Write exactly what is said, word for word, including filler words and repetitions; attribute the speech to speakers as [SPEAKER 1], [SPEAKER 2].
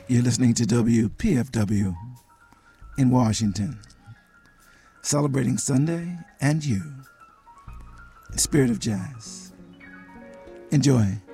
[SPEAKER 1] You're listening to W P F W in Washington, celebrating Sunday and you, Spirit of Jazz. Enjoy.